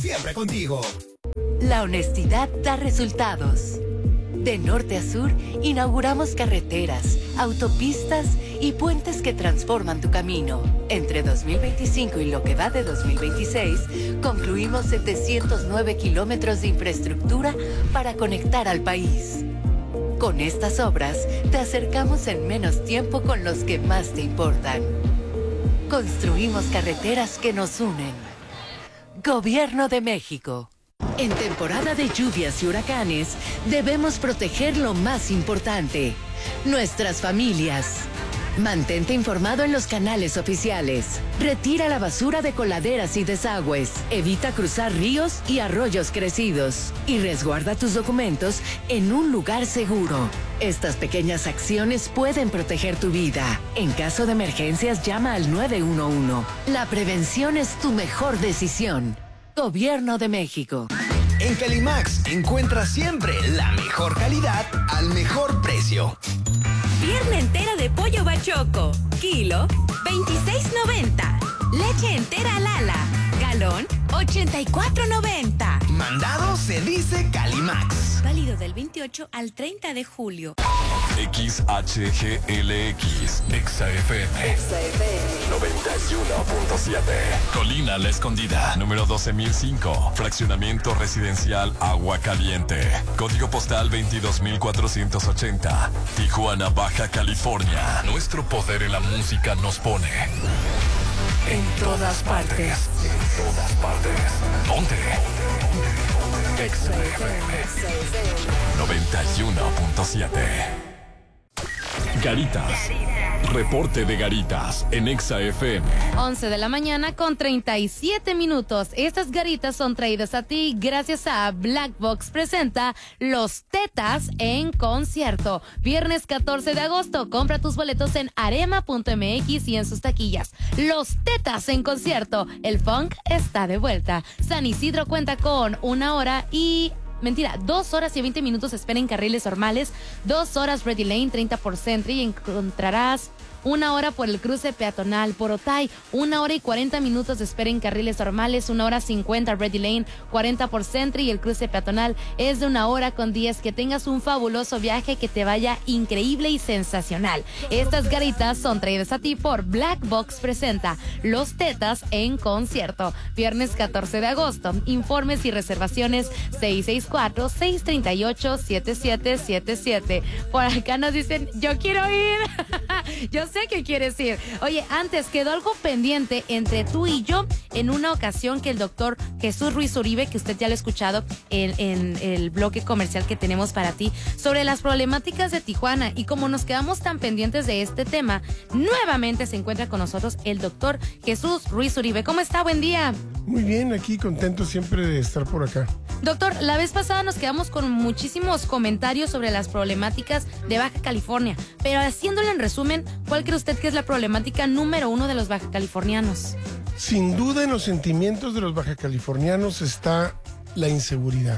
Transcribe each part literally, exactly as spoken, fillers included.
siempre contigo. La honestidad da resultados. De norte a sur, inauguramos carreteras, autopistas y puentes que transforman tu camino. Entre dos mil veinticinco y lo que va de dos mil veintiséis, concluimos setecientos nueve kilómetros de infraestructura para conectar al país. Con estas obras, te acercamos en menos tiempo con los que más te importan. Construimos carreteras que nos unen. Gobierno de México. En temporada de lluvias y huracanes, debemos proteger lo más importante, nuestras familias. Mantente informado en los canales oficiales. Retira la basura de coladeras y desagües. Evita cruzar ríos y arroyos crecidos. Y resguarda tus documentos en un lugar seguro. Estas pequeñas acciones pueden proteger tu vida. En caso de emergencias, llama al nueve uno uno. La prevención es tu mejor decisión. Gobierno de México. En Calimax encuentras siempre la mejor calidad al mejor precio. Pierna entera de pollo bachoco, kilo, veintiséis noventa. Leche entera Lala, galón, ochenta y cuatro noventa. Mandado se dice Calimax. Válido del veintiocho al treinta de julio. X H G L X, Exa F M, noventa y uno punto siete. Colina La Escondida, número doce mil cinco. Fraccionamiento residencial Agua Caliente. Código postal veintidós mil cuatrocientos ochenta. Tijuana, Baja California. Nuestro poder en la música nos pone en todas partes. En todas partes. ¿Dónde? Exa F M noventa y uno punto siete. Garitas. Reporte de Garitas en Exa F M. once de la mañana con treinta y siete minutos. Estas garitas son traídas a ti gracias a Black Box presenta Los Tetas en concierto. Viernes catorce de agosto. Compra tus boletos en arema punto m x y en sus taquillas. Los Tetas en concierto. El funk está de vuelta. San Isidro cuenta con una hora y... Mentira, dos horas y veinte minutos espera en carriles normales, dos horas Ready Lane, treinta por Centro y encontrarás una hora por el cruce peatonal por Otay, una hora y cuarenta minutos de espera en carriles normales, una hora cincuenta Ready Lane, cuarenta por Centro y el cruce peatonal es de una hora con diez. Que tengas un fabuloso viaje, que te vaya increíble y sensacional. Estas garitas son traídas a ti por Black Box presenta Los Tetas en concierto. Viernes catorce de agosto. Informes y reservaciones seis seis cuatro, seis tres ocho, siete siete siete siete. Por acá nos dicen, yo quiero ir. Yo sé que quieres ir. Oye, antes quedó algo pendiente entre tú y yo en una ocasión que el doctor Jesús Ruiz Uribe, que usted ya lo ha escuchado en, en el bloque comercial que tenemos para ti, sobre las problemáticas de Tijuana. Y como nos quedamos tan pendientes de este tema, nuevamente se encuentra con nosotros el doctor Jesús Ruiz Uribe. ¿Cómo está? Buen día. Muy bien, aquí contento siempre de estar por acá. Doctor, la vez pasada nos quedamos con muchísimos comentarios sobre las problemáticas de Baja California, pero haciéndolo en resumen, ¿cuál cree usted que es la problemática número uno de los bajacalifornianos? Sin duda en los sentimientos de los bajacalifornianos está la inseguridad.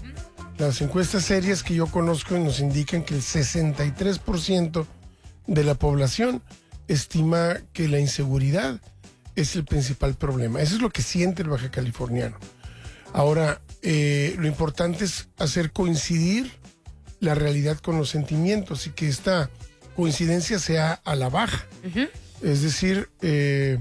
Las encuestas serias que yo conozco nos indican que el sesenta y tres por ciento de la población estima que la inseguridad es el principal problema. Eso es lo que siente el bajacaliforniano. Ahora, eh, lo importante es hacer coincidir la realidad con los sentimientos y que esta coincidencia sea a la baja. Uh-huh. Es decir, eh,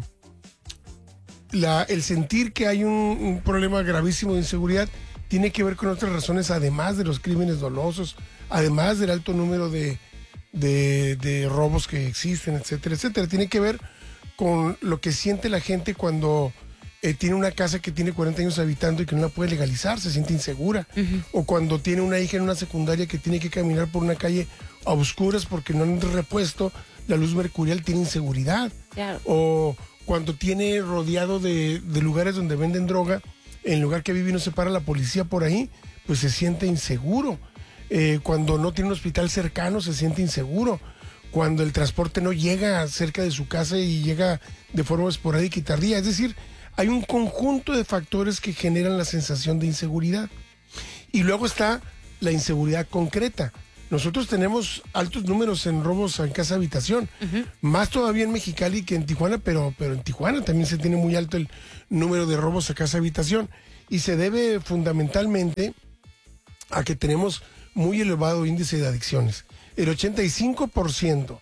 la, el sentir que hay un, un problema gravísimo de inseguridad tiene que ver con otras razones, además de los crímenes dolosos, además del alto número de, de, de robos que existen, etcétera, etcétera. Tiene que ver con lo que siente la gente cuando eh, tiene una casa que tiene cuarenta años habitando y que no la puede legalizar, se siente insegura. Uh-huh. O cuando tiene una hija en una secundaria que tiene que caminar por una calle a oscuras porque no han repuesto la luz mercurial, tiene inseguridad. Claro. O cuando tiene rodeado de, de lugares donde venden droga, en lugar que vive y no se para la policía por ahí, pues se siente inseguro. Eh, cuando no tiene un hospital cercano, se siente inseguro. Cuando el transporte no llega cerca de su casa y llega de forma esporádica y tardía. Es decir, hay un conjunto de factores que generan la sensación de inseguridad. Y luego está la inseguridad concreta. Nosotros tenemos altos números en robos en casa habitación, uh-huh. Más todavía en Mexicali que en Tijuana, pero, pero en Tijuana también se tiene muy alto el número de robos a casa habitación. y se debe fundamentalmente a que tenemos muy elevado índice de adicciones. El ochenta y cinco por ciento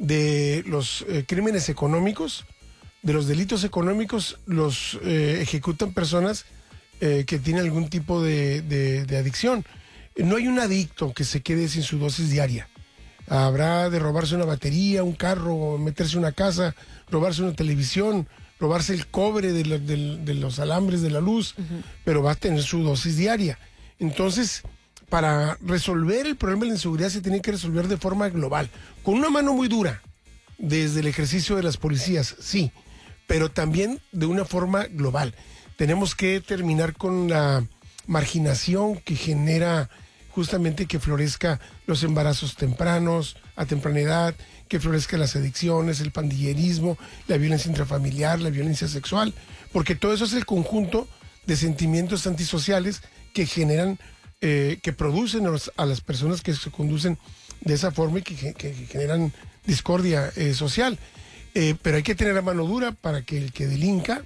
de los eh, crímenes económicos, de los delitos económicos, los eh, ejecutan personas eh, que tienen algún tipo de, de, de adicción. No hay un adicto que se quede sin su dosis diaria. Habrá de robarse una batería, un carro, meterse en una casa, robarse una televisión, robarse el cobre de, la, de, de los alambres de la luz, uh-huh. pero va a tener su dosis diaria. Entonces, para resolver el problema de la inseguridad se tiene que resolver de forma global, con una mano muy dura, desde el ejercicio de las policías, sí, pero también de una forma global. Tenemos que terminar con la marginación que genera justamente que florezca los embarazos tempranos, a temprana edad, que florezcan las adicciones, el pandillerismo, la violencia intrafamiliar, la violencia sexual, porque todo eso es el conjunto de sentimientos antisociales que generan, eh, que producen a, los, a las personas que se conducen de esa forma y que, que, que generan discordia eh, social. Eh, pero hay que tener la mano dura para que el que delinca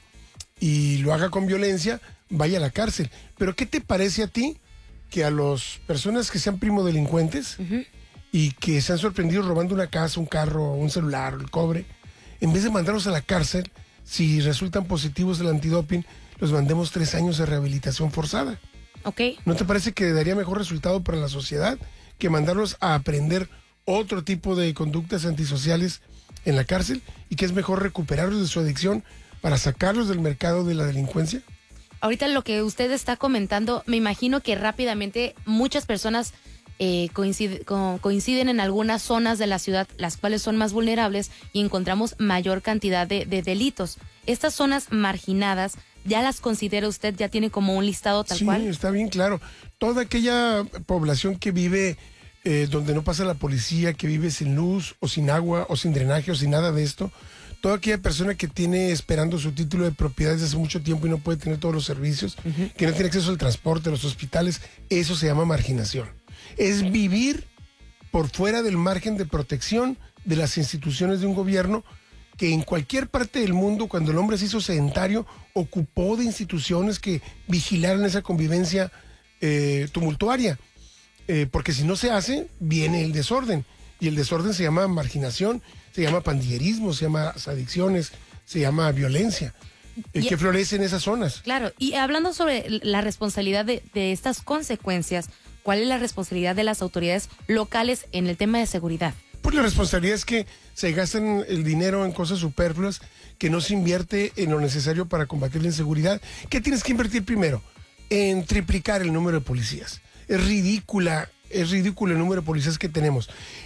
y lo haga con violencia vaya a la cárcel. Pero ¿qué te parece a ti que a las personas que sean primo delincuentes uh-huh. y que se han sorprendido robando una casa, un carro, un celular, el cobre, en vez de mandarlos a la cárcel, si resultan positivos del antidoping, los mandemos tres años de rehabilitación forzada? Okay. ¿No te parece que daría mejor resultado para la sociedad que mandarlos a aprender otro tipo de conductas antisociales en la cárcel y que es mejor recuperarlos de su adicción para sacarlos del mercado de la delincuencia? Ahorita lo que usted está comentando, me imagino que rápidamente muchas personas eh, coincide, co- coinciden en algunas zonas de la ciudad, las cuales son más vulnerables y encontramos mayor cantidad de, de delitos. Estas zonas marginadas, ¿ya las considera usted, ya tiene como un listado tal sí, cual? Sí, está bien claro. Toda aquella población que vive eh, donde no pasa la policía, que vive sin luz o sin agua o sin drenaje o sin nada de esto, toda aquella persona que tiene esperando su título de propiedad desde hace mucho tiempo y no puede tener todos los servicios, uh-huh. que no tiene acceso al transporte, a los hospitales, eso se llama marginación. Es vivir por fuera del margen de protección de las instituciones de un gobierno que en cualquier parte del mundo, cuando el hombre se hizo sedentario, ocupó de instituciones que vigilaran esa convivencia eh, tumultuaria. Eh, porque si no se hace, viene el desorden. Y el desorden se llama marginación, se llama pandillerismo, se llama adicciones, se llama violencia, eh, que florece en esas zonas. Claro, y hablando sobre la responsabilidad de, de estas consecuencias, ¿cuál es la responsabilidad de las autoridades locales en el tema de seguridad? Pues la responsabilidad es que se gastan el dinero en cosas superfluas, que no se invierte en lo necesario para combatir la inseguridad. ¿Qué tienes que invertir primero? En triplicar el número de policías. Es ridícula, es ridículo el número de policías que tenemos.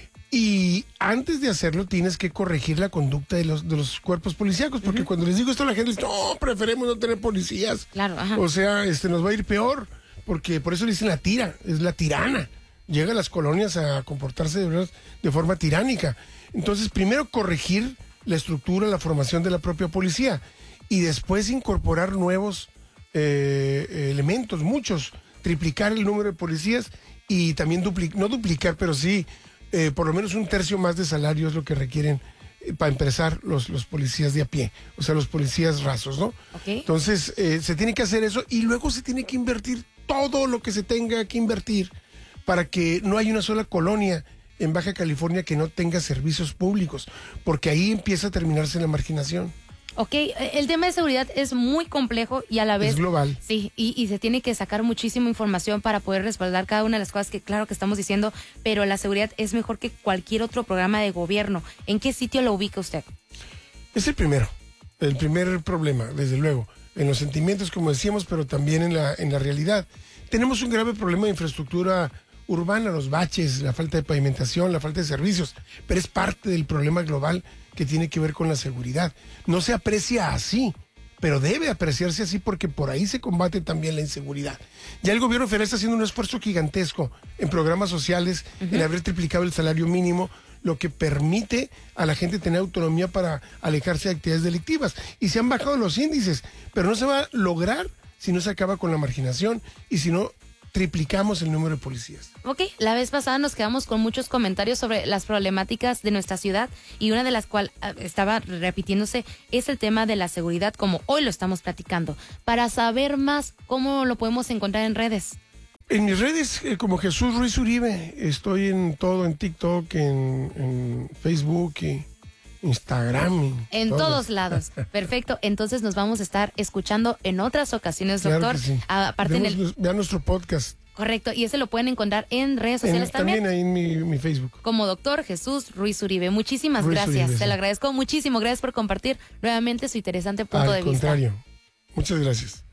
Y antes de hacerlo tienes que corregir la conducta de los, de los cuerpos policíacos, porque uh-huh. cuando les digo esto a la gente, les dice, no, preferimos no tener policías. Claro, ajá. O sea, este, nos va a ir peor, porque por eso le dicen la tira, es la tirana. Llega a las colonias a comportarse de, verdad, de forma tiránica. Entonces, primero corregir la estructura, la formación de la propia policía, y después incorporar nuevos eh, elementos, muchos, triplicar el número de policías y también duplicar, no duplicar, pero sí, Eh, por lo menos un tercio más de salario es lo que requieren eh, para empezar los, los policías de a pie, o sea, los policías rasos, ¿no? Okay. Entonces, eh, se tiene que hacer eso y luego se tiene que invertir todo lo que se tenga que invertir para que no haya una sola colonia en Baja California que no tenga servicios públicos, porque ahí empieza a terminarse la marginación. Ok, el tema de seguridad es muy complejo y a la vez... Es global. Sí, y, y se tiene que sacar muchísima información para poder respaldar cada una de las cosas que claro que estamos diciendo, pero la seguridad es mejor que cualquier otro programa de gobierno. ¿En qué sitio lo ubica usted? Es el primero, el primer problema, desde luego, en los sentimientos, como decíamos, pero también en la, en la realidad. Tenemos un grave problema de infraestructura urbana, los baches, la falta de pavimentación, la falta de servicios, pero es parte del problema global que tiene que ver con la seguridad. No se aprecia así, pero debe apreciarse así porque por ahí se combate también la inseguridad. Ya el gobierno federal está haciendo un esfuerzo gigantesco en programas sociales, uh-huh. en haber triplicado el salario mínimo, lo que permite a la gente tener autonomía para alejarse de actividades delictivas. Y se han bajado los índices, pero no se va a lograr si no se acaba con la marginación y si no triplicamos el número de policías. Ok, la vez pasada nos quedamos con muchos comentarios sobre las problemáticas de nuestra ciudad y una de las cuales uh, estaba repitiéndose es el tema de la seguridad, como hoy lo estamos platicando. Para saber más, ¿cómo lo podemos encontrar en redes? En mis redes, eh, como Jesús Ruiz Uribe, estoy en todo, en TikTok, en, en Facebook y Instagram. Y en todo. todos lados. Perfecto. Entonces nos vamos a estar escuchando en otras ocasiones, Claro doctor. que sí. Aparte Vemos, en el... Vean nuestro podcast. Correcto. Y ese lo pueden encontrar en redes En- sociales también. también ahí en mi, mi Facebook. Como doctor Jesús Ruiz Uribe. Muchísimas Ruiz gracias. Uribe, Se sí. le agradezco muchísimo. Gracias por compartir nuevamente su interesante punto Al de vista. contrario. Muchas gracias.